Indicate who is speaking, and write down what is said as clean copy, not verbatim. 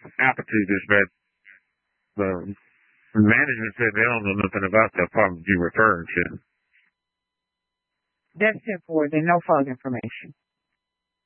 Speaker 1: aptitude is bad. The management said they don't know nothing about the apartment you're referring to.
Speaker 2: That's 10-4. Then no further information.